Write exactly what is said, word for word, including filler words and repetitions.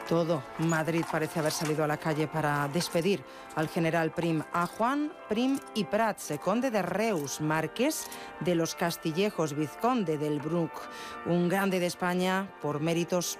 Todo Madrid parece haber salido a la calle para despedir al general Prim, a Juan Prim y Prats, conde de Reus, marqués de los Castillejos, vizconde del Bruc, un grande de España por méritos